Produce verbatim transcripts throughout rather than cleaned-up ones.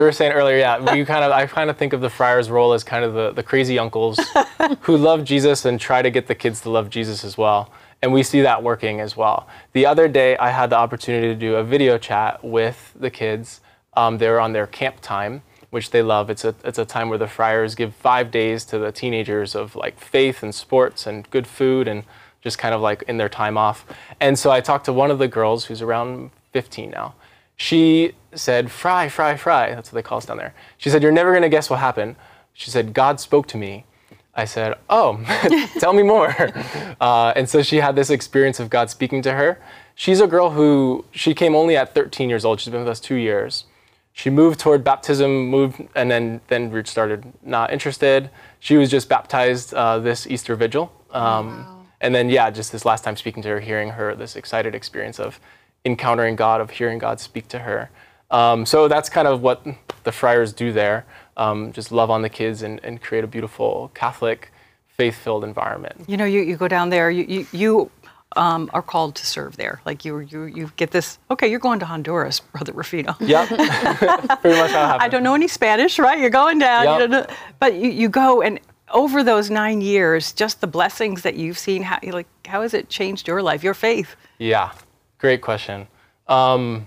We were saying earlier, yeah, we kind of, I kind of think of the friar's role as kind of the, the crazy uncles who love Jesus and try to get the kids to love Jesus as well. And we see that working as well. The other day, I had the opportunity to do a video chat with the kids. Um, they were on their camp time, which they love. It's a, it's a time where the friars give five days to the teenagers of like faith and sports and good food and just kind of like in their time off. And so I talked to one of the girls who's around fifteen now. She said, Fry, Fry, Fry. That's what they call us down there. She said, you're never going to guess what happened. She said, God spoke to me. I said, oh, tell me more. Uh, and so she had this experience of God speaking to her. She's a girl who, she came only at thirteen years old. She's been with us two years. She moved toward baptism, moved, and then, then Root started not interested. She was just baptized uh, this Easter Vigil. Um, wow. And then, yeah, just this last time speaking to her, hearing her, this excited experience of encountering God, of hearing God speak to her. Um, so that's kind of what the friars do there, um, just love on the kids and, and create a beautiful Catholic, faith-filled environment. You know, you, you go down there, you, you, you um, are called to serve there. Like you, you, you get this, okay, you're going to Honduras, Brother Rufino. Yep, pretty much how it happened. I don't know any Spanish, right? You're going down, yep. you don't know, but you, you go, and over those nine years, just the blessings that you've seen, how, like, how has it changed your life, your faith? Yeah, great question. Um,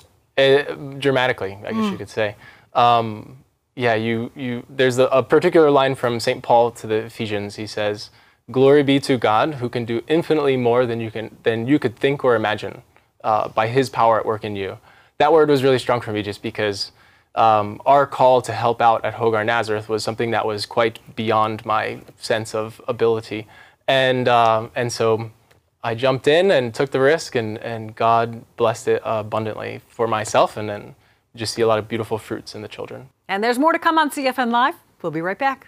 it, dramatically, I guess mm. you could say. Um, yeah, you, you, there's a, a particular line from Saint Paul to the Ephesians. He says, glory be to God who can do infinitely more than you, can, than you could think or imagine uh, by his power at work in you. That word was really strong for me just because um, our call to help out at Hogar Nazareth was something that was quite beyond my sense of ability. And, uh, and so I jumped in and took the risk, and, and God blessed it uh, abundantly for myself, and then just see a lot of beautiful fruits in the children. And there's more to come on C F N Live. We'll be right back.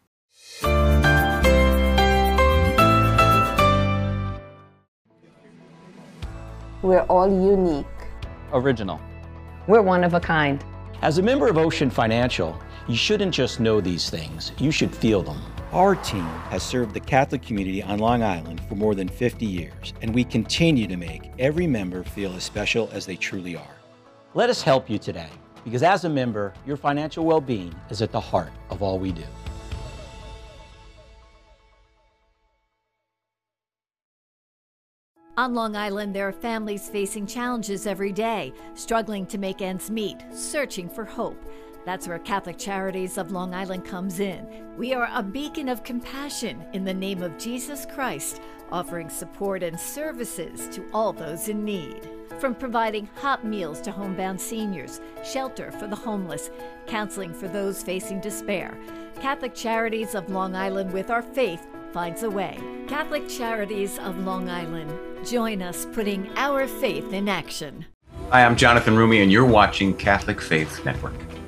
We're all unique. Original. We're one of a kind. As a member of Ocean Financial, you shouldn't just know these things, you should feel them. Our team has served the Catholic community on Long Island for more than fifty years, and we continue to make every member feel as special as they truly are. Let us help you today, because as a member, your financial well-being is at the heart of all we do. On Long Island, there are families facing challenges every day, struggling to make ends meet, searching for hope. That's where Catholic Charities of Long Island comes in. We are a beacon of compassion in the name of Jesus Christ, offering support and services to all those in need. From providing hot meals to homebound seniors, shelter for the homeless, counseling for those facing despair, Catholic Charities of Long Island, with our faith, finds a way. Catholic Charities of Long Island. Join us putting our faith in action. Hi, I'm Jonathan Rumi, and you're watching Catholic Faith Network.